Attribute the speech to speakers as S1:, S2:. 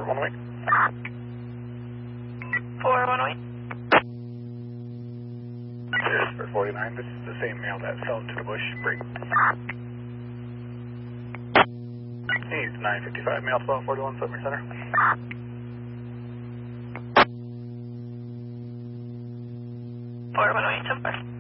S1: 4108.
S2: 4108.
S1: For 49, this is the same male that fell into the bush. Break. He's 955, male 1241, Summer Center.
S2: Four 108,